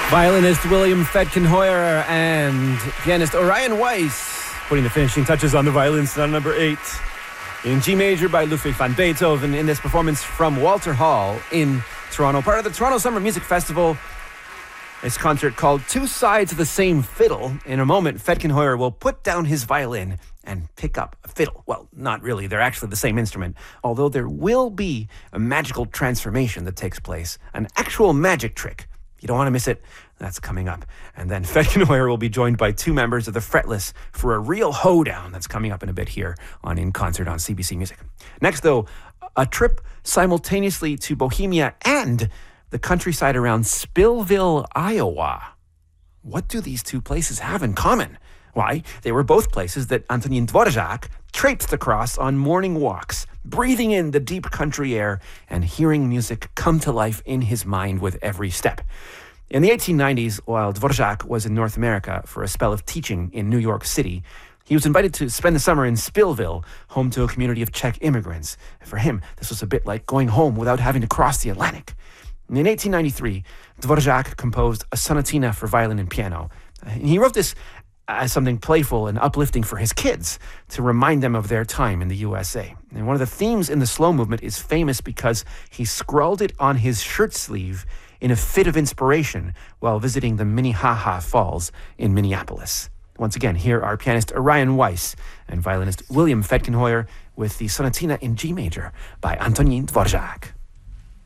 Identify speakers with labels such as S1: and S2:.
S1: Violinist William Fedkenheuer and pianist Orion Weiss putting the finishing touches on the violin sonata number 8 in G major by Ludwig van Beethoven in this performance from Walter Hall in Toronto, part of the Toronto Summer Music Festival. This concert called Two Sides of the Same Fiddle. In a moment, Fedkenheuer will put down his violin and pick up a fiddle. Well, not really. They're actually the same instrument, although there will be a magical transformation that takes place, an actual magic trick. You don't want to miss it. That's coming up. And then Fedkenheuer will be joined by two members of the Fretless for a real hoedown that's coming up in a bit here on In Concert on CBC Music. Next, though, a trip simultaneously to Bohemia and the countryside around Spillville, Iowa. What do these two places have in common? Why, they were both places that Antonin Dvorak traipsed across on morning walks, breathing in the deep country air and hearing music come to life in his mind with every step. In the 1890s, while Dvorak was in North America for a spell of teaching in New York City, he was invited to spend the summer in Spillville, home to a community of Czech immigrants. For him, this was a bit like going home without having to cross the Atlantic. In 1893, Dvorak composed a sonatina for violin and piano. He wrote this as something playful and uplifting for his kids to remind them of their time in the USA. And one of the themes in the slow movement is famous because he scrawled it on his shirt sleeve in a fit of inspiration while visiting the Minnehaha Falls in Minneapolis. Once again, here are pianist Orion Weiss and violinist William Fedkenheuer with the Sonatina in G major by Antonin Dvorak.